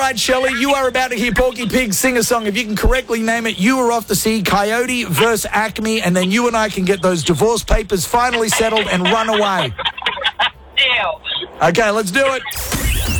right, Shelley, you are about to hear Porky Pig sing a song. If you can correctly name it, you are off the sea. Coyote versus Acme, and then you and I can get those divorce papers finally settled and run away. Deal. Okay, let's do it.